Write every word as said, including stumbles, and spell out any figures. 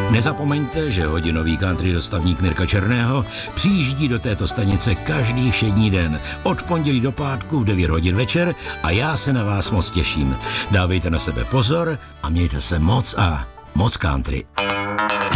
Nezapomeňte, že hodinový country dostavník Mirka Černého přijíždí do této stanice každý všední den od pondělí do pátku v devět hodin večer a já se na vás moc těším. Dávejte na sebe pozor a mějte se moc a moc country.